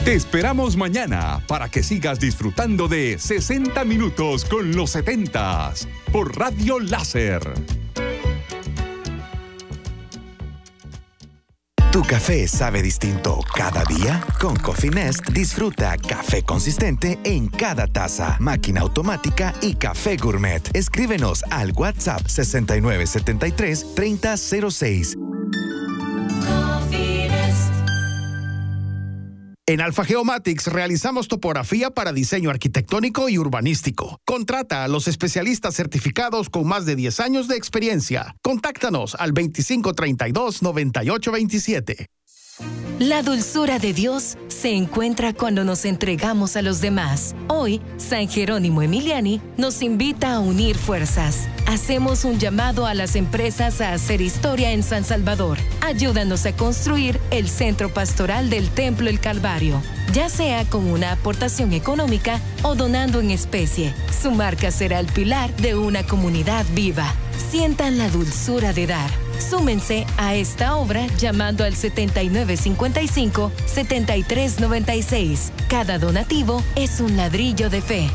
Te esperamos mañana para que sigas disfrutando de 60 minutos con los 70s por Radio Láser. ¿Tu café sabe distinto cada día? Con Coffee Nest disfruta café consistente en cada taza, máquina automática y café gourmet. Escríbenos al WhatsApp 6973-3006. En Alfa Geomatics realizamos topografía para diseño arquitectónico y urbanístico. Contrata a los especialistas certificados con más de 10 años de experiencia. Contáctanos al 2532-9827. La dulzura de Dios se encuentra cuando nos entregamos a los demás. Hoy, San Jerónimo Emiliani nos invita a unir fuerzas. Hacemos un llamado a las empresas a hacer historia en San Salvador. Ayúdanos a construir el centro pastoral del Templo El Calvario, ya sea con una aportación económica o donando en especie. Su marca será el pilar de una comunidad viva. Sientan la dulzura de dar. Súmense a esta obra llamando al 7955-7396. Cada donativo es un ladrillo de fe.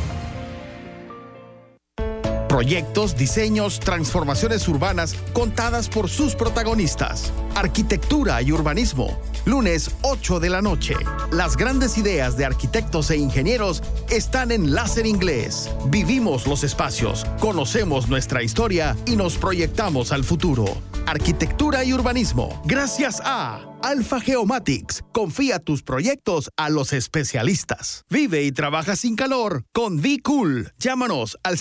Proyectos, diseños, transformaciones urbanas contadas por sus protagonistas. Arquitectura y urbanismo. Lunes 8 de la noche. Las grandes ideas de arquitectos e ingenieros están en Láser Inglés. Vivimos los espacios, conocemos nuestra historia y nos proyectamos al futuro. Arquitectura y urbanismo. Gracias a Alfa Geomatics. Confía tus proyectos a los especialistas. Vive y trabaja sin calor con Be Cool. Llámanos al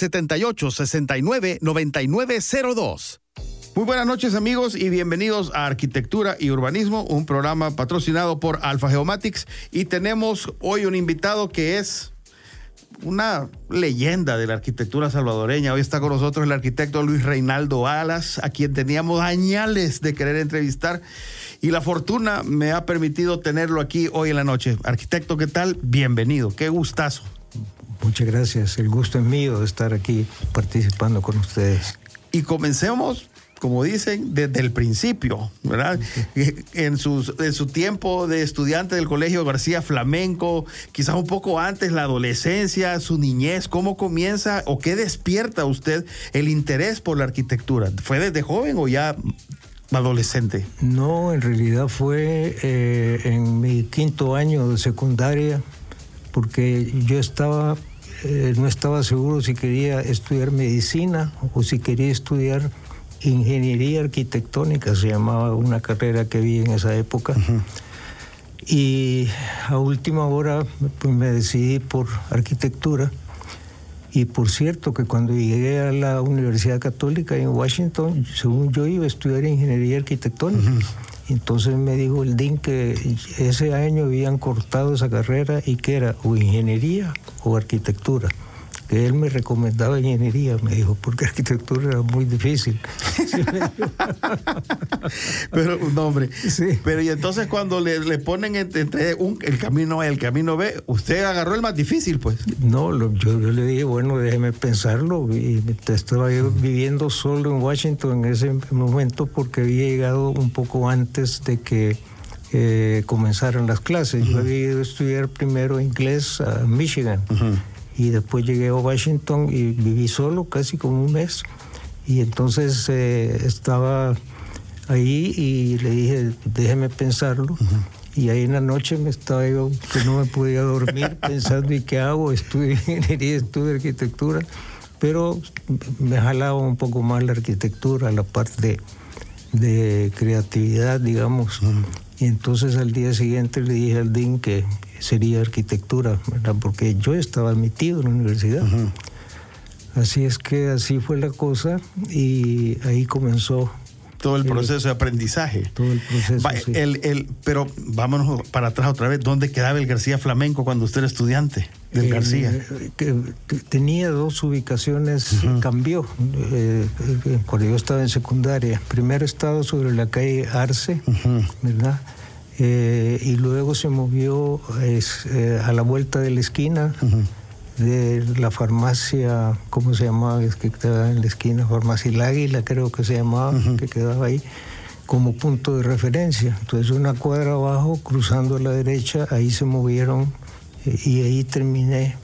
7869-9902. Muy buenas noches, amigos, y bienvenidos a Arquitectura y Urbanismo, un programa patrocinado por Alfa Geomatics. Y tenemos hoy un invitado que es una leyenda de la arquitectura salvadoreña. Hoy está con nosotros el arquitecto Luis Reinaldo Alas, a quien teníamos añales de querer entrevistar, y la fortuna me ha permitido tenerlo aquí hoy en la noche. Arquitecto, ¿qué tal? Bienvenido, qué gustazo. Muchas gracias, el gusto es mío de estar aquí participando con ustedes. Y comencemos, como dicen, desde el principio, ¿verdad? En su tiempo de estudiante del Colegio García Flamenco, quizás un poco antes, la adolescencia, su niñez, ¿cómo comienza o qué despierta usted el interés por la arquitectura? ¿Fue desde joven o ya adolescente? No, en realidad fue en mi quinto año de secundaria, porque yo no estaba seguro si quería estudiar medicina o si quería estudiar ingeniería arquitectónica, se llamaba una carrera que vi en esa época. Uh-huh. Y a última hora pues, me decidí por arquitectura. Y por cierto que cuando llegué a la Universidad Católica en Washington, según yo iba a estudiar ingeniería arquitectónica. Uh-huh. Entonces me dijo el dean que ese año habían cortado esa carrera y que era o ingeniería o arquitectura. Que él me recomendaba ingeniería, me dijo, porque arquitectura era muy difícil. Pero, no, hombre. Sí. Pero y entonces cuando le ponen entre el camino A y el camino B, usted agarró el más difícil, pues. No, yo le dije, bueno, déjeme pensarlo. Y estaba yo viviendo solo en Washington en ese momento porque había llegado un poco antes de que comenzaran las clases. Uh-huh. Yo había ido a estudiar primero inglés a Michigan. Uh-huh. Y después llegué a Washington y viví solo casi como un mes. Y entonces estaba ahí y le dije, déjeme pensarlo. Uh-huh. Y ahí en la noche me estaba yo, que no me podía dormir pensando, ¿y qué hago? Estudio ingeniería, estudio arquitectura. Pero me jalaba un poco más la arquitectura, la parte de creatividad, digamos. Uh-huh. Y entonces al día siguiente le dije al dean que sería arquitectura, ¿verdad? Porque yo estaba admitido en la universidad. Uh-huh. Así es que así fue la cosa y ahí comenzó todo el proceso de aprendizaje. Todo el proceso, sí. Pero vámonos para atrás otra vez. ¿Dónde quedaba el García Flamenco cuando usted era estudiante del García? Tenía dos ubicaciones, uh-huh. Cambió cuando yo estaba en secundaria. Primero estaba sobre la calle Arce, uh-huh. ¿verdad? Y luego se movió a la vuelta de la esquina, uh-huh. de la farmacia, ¿cómo se llamaba? Es que quedaba en la esquina, Farmacia El Águila, creo que se llamaba, uh-huh. que quedaba ahí. como punto de referencia. Entonces una cuadra abajo, cruzando a la derecha, ahí se movieron y ahí terminé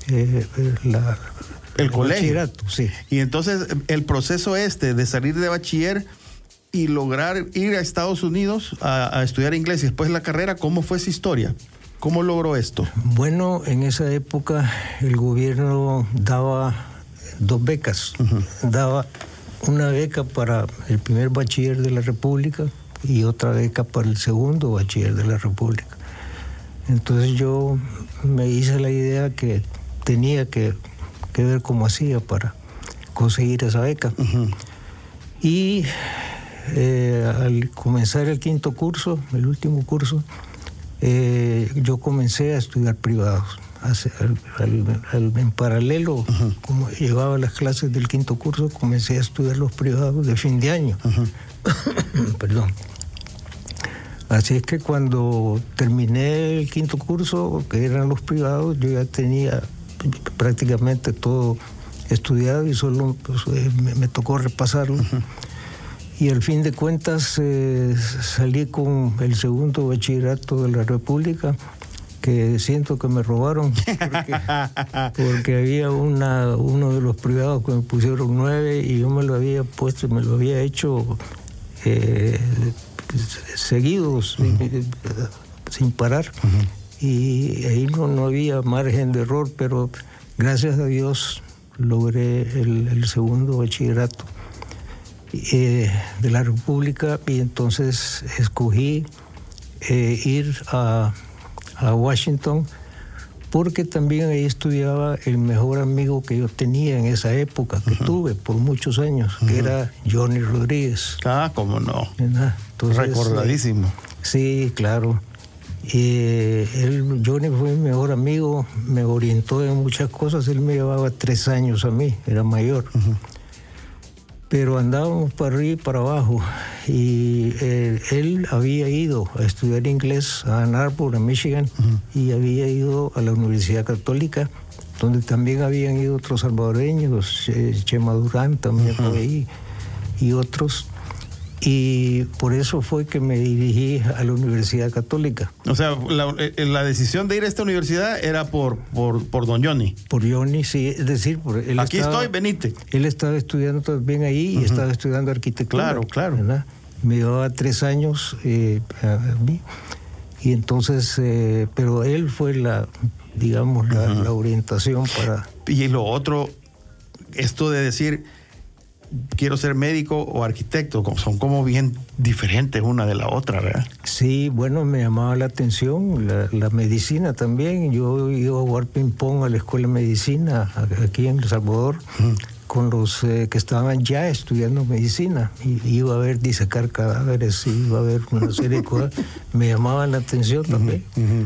el colegio. Bachillerato, sí. Y entonces el proceso de salir de bachiller y lograr ir a Estados Unidos a estudiar inglés y después la carrera, ¿cómo fue esa historia? ¿Cómo logró esto? Bueno, en esa época el gobierno daba 2 becas. Daba una beca para el primer bachiller de la República y otra beca para el segundo bachiller de la República. Entonces yo me hice la idea que tenía que ver cómo hacía para conseguir esa beca. Y al comenzar el 5º curso, el último curso, yo comencé a estudiar privados. En paralelo, como llevaba las clases del 5º curso, comencé a estudiar los privados de fin de año. Perdón. Así es que cuando terminé el 5º curso, que eran los privados, yo ya tenía prácticamente todo estudiado y solo me tocó repasarlo. Y al fin de cuentas salí con el segundo bachillerato de la República, que siento que me robaron, porque había uno de los privados que me pusieron 9 y yo me lo había puesto, me lo había hecho seguidos, sin parar. Y ahí no había margen de error, pero gracias a Dios logré el segundo bachillerato de la República, y entonces escogí ir a Washington, porque también ahí estudiaba el mejor amigo que yo tenía en esa época, que tuve por muchos años, que era Johnny Rodríguez. Ah, cómo no. Entonces, recordadísimo. Sí, claro. Johnny fue mi mejor amigo, me orientó en muchas cosas. Él me llevaba 3 años a mí, era mayor. Pero andábamos para arriba y para abajo. Y él había ido a estudiar inglés a Ann Arbor, en Michigan, y había ido a la Universidad Católica, donde también habían ido otros salvadoreños, Chema Durán también fue ahí, y otros. Y por eso fue que me dirigí a la Universidad Católica. O sea, la decisión de ir a esta universidad era por don Johnny. Por Johnny, sí. Es decir, él aquí estoy, venite. Él estaba estudiando también ahí y estaba estudiando arquitectura. Claro. ¿Verdad? Me llevaba 3 años a mí. Y entonces, pero él fue la orientación para... Y lo otro, esto de decir... quiero ser médico o arquitecto, son como bien diferentes una de la otra, ¿verdad? Sí, bueno, me llamaba la atención la medicina también. Yo iba a jugar ping-pong a la escuela de medicina aquí en El Salvador con los que estaban ya estudiando medicina. Y iba a ver disecar cadáveres, iba a ver una serie de cosas. Me llamaban la atención también.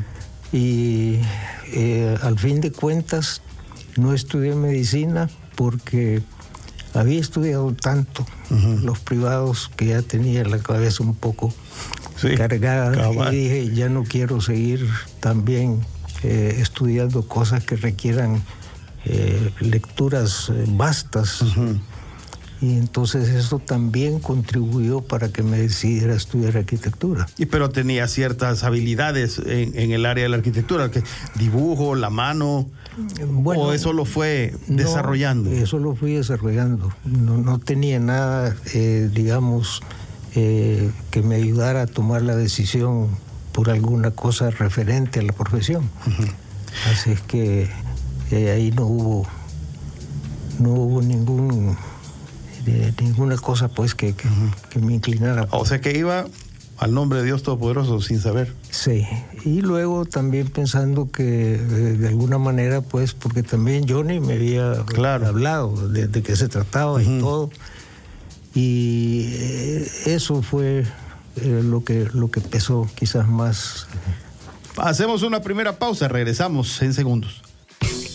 Y al fin de cuentas no estudié medicina porque... había estudiado tanto los privados que ya tenía la cabeza un poco cargada. Cabal. Y dije, ya no quiero seguir también estudiando cosas que requieran lecturas vastas. Y entonces eso también contribuyó para que me decidiera estudiar arquitectura. Pero tenía ciertas habilidades en el área de la arquitectura, que dibujo, la mano... Bueno, ¿o eso lo fue desarrollando? Eso lo fui desarrollando. No tenía nada, digamos, que me ayudara a tomar la decisión por alguna cosa referente a la profesión. Así es que ahí no hubo ninguna cosa pues que me inclinara. O sea que iba al nombre de Dios Todopoderoso sin saber. Sí, y luego también pensando que de alguna manera, pues, porque también Johnny me había hablado de qué se trataba y todo, y eso fue lo que pesó quizás más. Hacemos una primera pausa, regresamos en segundos.